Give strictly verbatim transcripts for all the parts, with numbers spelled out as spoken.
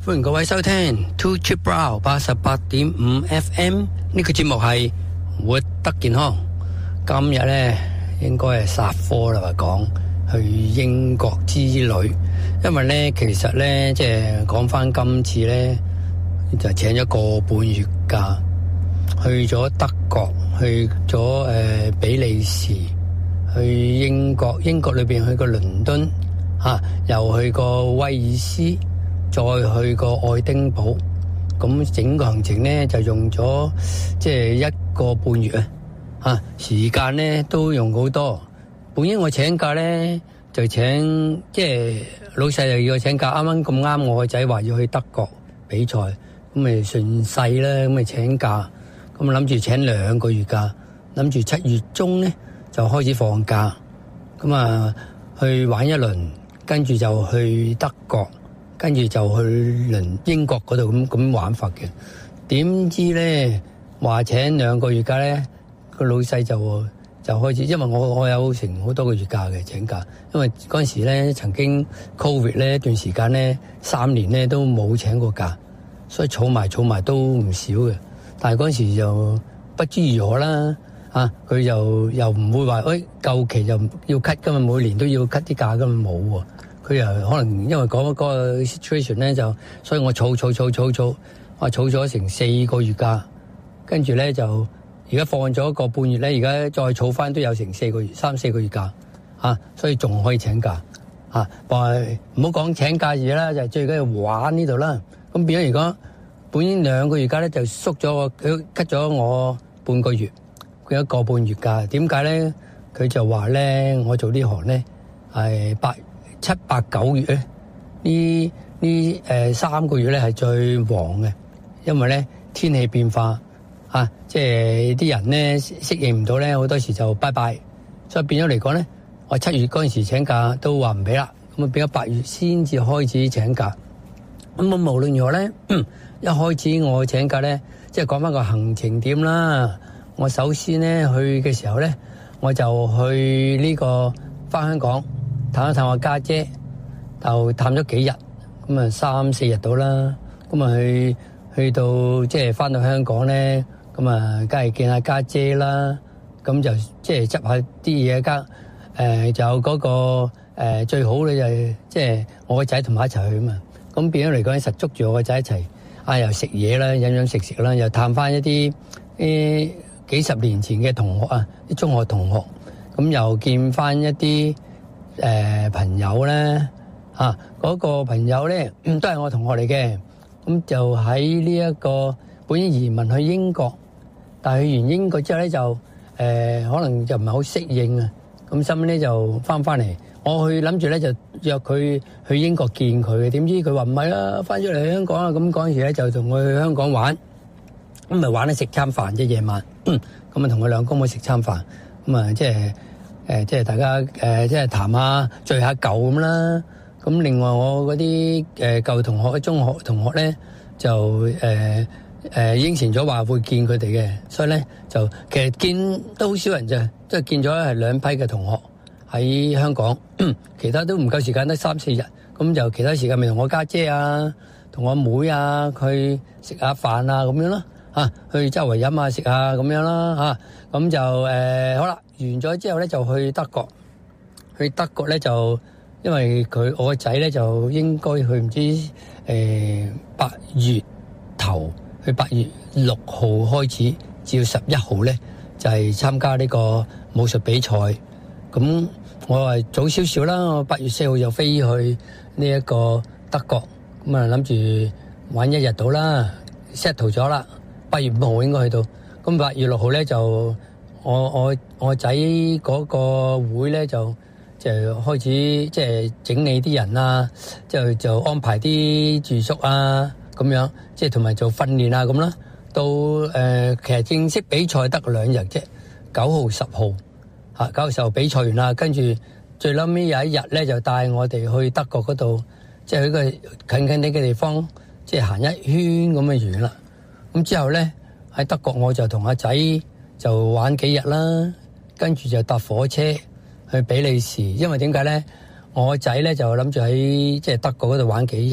歡迎各位收聽 Two Trip Brow 八十八點五 F M， 呢個節目係活得健康。今日呢應該係殺科啦，話講去英國之旅，因為呢其實呢即係講翻今次呢就請咗個半月假，去咗德國，去咗誒、呃、比利時，去英國，英國裏邊去過倫敦，吓、啊、又去過威爾斯。再去個愛丁堡，咁整個行程咧就用咗即係一個半月啊！嚇時間咧都用好多。本應我請假咧就請即係老細又要我請假，啱啱咁啱我個仔話要去德國比賽，咁咪順勢啦，咁咪請假。咁諗住請兩個月假，諗住七月中咧就開始放假，咁啊去玩一輪，跟住就去德國。跟住就去倫英國嗰度咁咁玩法嘅，點知咧話請兩個月假咧，個老細就就開始，因為我我有成好多個月假嘅請假，因為嗰陣時咧曾經 Covid 咧一段時間咧三年咧都冇請過假，所以儲埋儲埋都唔少嘅。但係嗰陣時就不知如何啦，啊佢又又唔會話誒夠期就要 cut 㗎嘛，每年都要 cut 啲假㗎嘛，冇喎。佢又可能因為嗰個 situation 咧，就所以我儲儲儲儲儲，我儲咗成四個月假，跟住咧就而家放咗一個半月咧，而家再儲翻都有成四個月三四個月假，啊，所以仲可以請假，啊，但係唔好講請假嘢啦，就係最緊要玩呢度啦。咁變咗如果本應兩個月假咧，就縮咗我佢 cut 咗我半個月，佢有一個半月假。點解咧？佢就話咧，我做呢行咧係八。七八九月咧，呢呢誒三個月咧係最旺嘅，因為咧天氣變化啊，即係啲人咧適應唔到咧，好多時就拜拜，所以變咗嚟講咧，我七月嗰陣時請假都話唔俾啦，咁啊變咗八月先至開始請假。咁啊無論如何咧，一開始我請假咧，即係講翻個行程點啦。我首先咧去嘅時候咧，我就去呢個翻香港。探一探我家姐，就探咗幾日，咁啊三四日到啦，咁啊去去到即係翻到香港咧，咁啊梗係見下家姐啦，咁就即係執下啲嘢，家誒就嗰個誒最好咧就係即係我個仔同埋一齊去啊嘛，咁變咗嚟講實捉住我個仔一齊，啊又食嘢啦，飲飲食食啦，又探翻一啲誒幾十年前嘅同學啊，啲中學同學，咁又見翻一啲。誒、呃、朋友咧嚇，嗰個朋友咧都係我同學嚟嘅，咁就喺呢一個本應移民去英國，但係去完英國之後咧就誒、呃、可能就唔係好適應啊，咁後尾咧就翻翻嚟，我去諗住咧就約佢去英國見佢嘅，點知佢話唔係啦，翻咗嚟香港啦，咁嗰陣時咧就同佢去香港玩，咁咪玩咧食餐飯啫夜晚，咁啊同佢兩公妹食餐飯，咁啊即係。誒，即係大家誒，即係談下聚下舊咁啦。咁另外我嗰啲誒舊同學、中學同學咧，就誒誒應承咗話會見佢哋嘅，所以咧就其實見都好少人啫，即係見咗係兩批嘅同學喺香港，其他都唔夠時間，得三四日。咁就其他時間咪同我家姐啊、同我妹啊去食下飯啊咁樣咯，嚇去周圍飲下食下咁樣啦，嚇咁就誒好啦。完咗之後咧，就去德國。去德國咧就，因為佢我個仔咧就應該去唔知誒八月頭，去八月六號開始，至到十一號咧就係參加呢個武術比賽。咁我係早少少啦，我八月四號就飛去呢一個德國，咁啊諗住玩一日到啦 ，settle 咗啦。八月五號應該去到，咁八月六號咧就。我我我仔嗰個會咧就就開始即係整理啲人啊，就就安排啲住宿啊咁樣，即係同埋做訓練啊咁啦。到誒、呃、其實正式比賽得兩日啫，九號十號嚇，九號十號比賽完啦，跟住最撈尾有一日咧就帶我哋去德國嗰度，即係去個近近啲嘅地方，即係行一圈咁嘅完啦。咁之後咧喺德國我就同阿仔。就玩幾日啦，跟住就搭火車去比利時。因為點解咧？我仔咧就諗住喺即係德國嗰度玩幾日，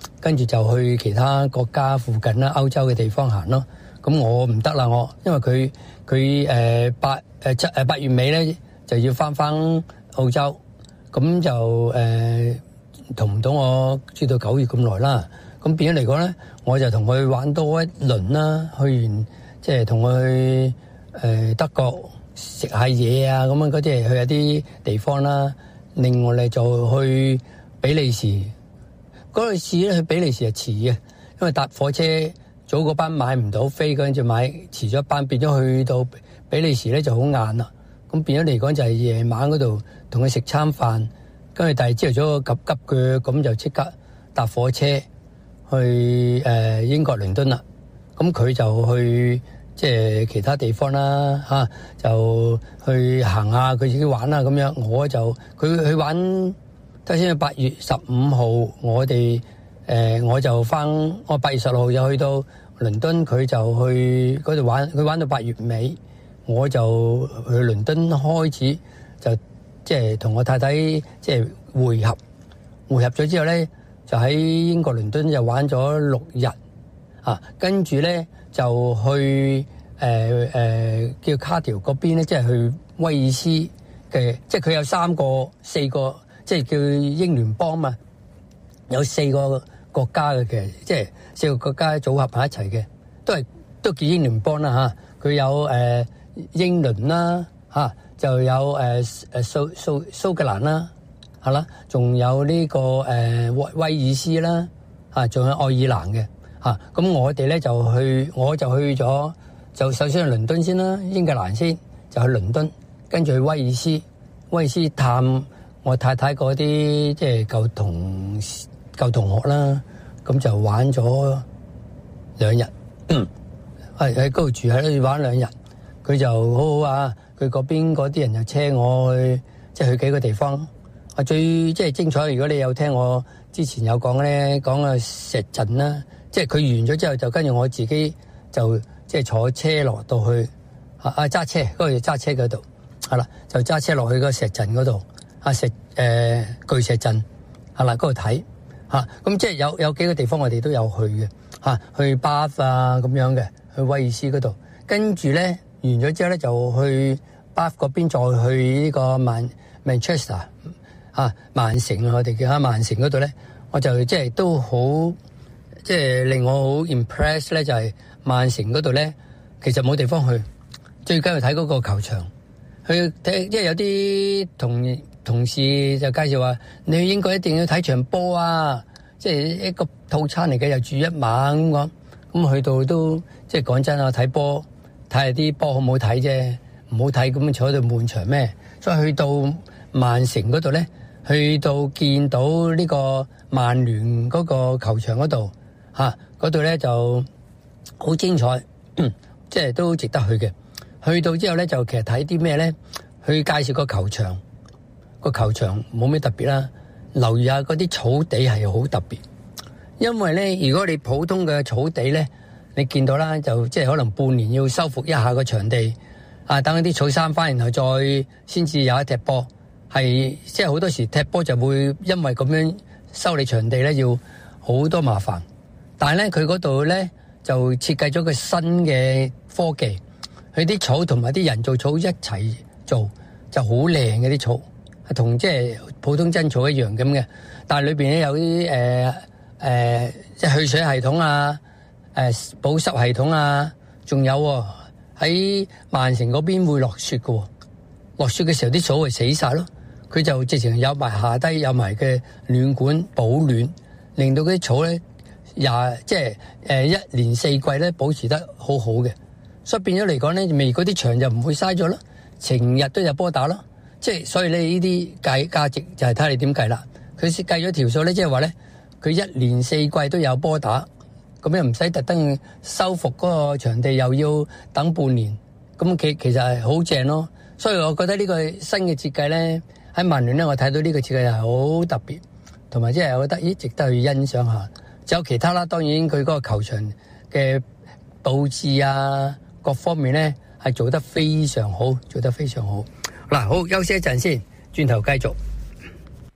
跟住就去其他國家附近啦，歐洲嘅地方行咯。咁我唔得啦，我因為佢佢誒八誒七誒八月尾咧就要翻翻澳洲，咁就誒同唔到我住到九月咁耐啦。咁變咗嚟講咧，我就同佢玩多一輪啦，去完即係同佢去誒德國食下嘢啊，咁樣嗰啲係去一啲地方啦。另外咧就去比利時，嗰陣時咧去比利時係遲嘅，因為搭火車早嗰班買唔到飛，嗰陣就買遲咗班，變咗去到比利時咧就好晏啦。咁變咗嚟講就係夜晚嗰度同佢食餐飯，跟住第二朝早急急腳咁就即刻搭火車去誒英國倫敦啦。咁佢就去即係其他地方啦，嚇就去行下佢自己玩啦咁樣。我就佢去玩，頭先八月十五號，我哋誒我就翻，我八月十六號就去到倫敦，佢就去嗰度玩，佢玩到八月尾，我就去倫敦開始就即係同我太太即係會合，會合咗之後咧，就喺英國倫敦就玩咗六日啊，跟住咧就去誒誒、呃呃、叫卡條嗰邊咧，即係去威爾斯嘅，即係佢有三個四個，即係叫英聯邦嘛，有四個國家嘅，其實即係四個國家組合埋一齊嘅，都係都叫英聯邦啦嚇。佢有誒、呃、英倫啦嚇、啊，就有誒誒蘇蘇蘇格蘭啦，係啦，仲有呢、這個誒、呃、威威爾斯啦嚇，仲、啊、有愛爾蘭嘅嚇。咁、啊、我哋咧就去，我就去咗，就首先去倫敦先啦，英格蘭先，就去倫敦，跟住去威爾斯，威爾斯探我太太嗰啲即係舊同舊同學啦，咁就玩咗兩日，係喺嗰度住喺度玩兩日，佢就好好啊！佢嗰邊嗰啲人就車我去，即係去幾個地方。啊，最即係精彩！如果你有聽我之前有講咧，講啊石陣啦，即係佢完咗之後，就跟住我自己就即係坐車落到去啊啊揸車嗰個揸車嗰度，係啦，就揸車落去個石陣嗰度啊石誒、呃、巨石陣係啦，嗰度睇嚇。咁即係有有幾個地方我哋都有去嘅嚇，去巴夫啊咁樣嘅，去威爾斯嗰度。跟住咧完咗之後咧，就去巴夫嗰邊，再去呢個曼 Manchester 啊曼城啊，我哋叫下曼城嗰度咧，我就即係都好即係令我好 impress 咧，就係曼城嗰度咧，其實冇地方去，最緊要睇嗰個球場。去睇，因為有啲同同事就介紹話，你去英國一定要睇場波啊！即係一個套餐嚟嘅，又住一晚咁講。咁去到都即係講真啊，睇波睇下啲波好唔好睇啫，唔好睇咁坐喺度悶場咩？所以去到曼城嗰度咧，去到見到呢個曼聯嗰個球場嗰度嚇，嗰度咧就好精彩，即係都值得去嘅。去到之後咧，就其實睇啲咩咧？去介紹個球場，個球場冇咩特別啦。留意下嗰啲草地係好特別，因為咧，如果你普通嘅草地咧，你見到啦，就即係可能半年要修復一下個場地，啊，等啲草生翻，然後再先至有一踢波。係即係好多時踢波就會因為咁樣修理場地咧，要好多麻煩。但係咧，佢嗰度咧就設計咗個新嘅科技。佢啲草同埋啲人造草一齊做，就好靚嘅啲草，係同即係普通真草一樣咁嘅。但係裏邊咧有啲誒誒，即係去水系統啊，誒保濕系統啊，仲有喺曼城嗰邊會落雪嘅，落雪嘅時候啲草係死晒咯。佢就直情有埋下低有埋嘅暖管保暖，令到嗰啲草咧廿即係誒一年四季咧保持得好好嘅。所以變咗嚟講咧，未嗰啲場就唔會嘥咗咯，成日都有波打咯。即係所以咧，呢啲計價值就係睇你點計啦。佢設計咗條數咧，即係話咧，佢一年四季都有波打，咁又唔使特登修復嗰個場地，又要等半年。咁其其實係好正咯。所以我覺得呢個新嘅設計咧，喺曼聯咧，我睇到呢個設計係好特別，同埋即係我覺得咦值得去欣賞下。仲有其他啦，當然佢嗰個球場嘅佈置啊，各方面咧係做得非常好，做得非常好。嗱，好休息一陣先，轉頭繼續。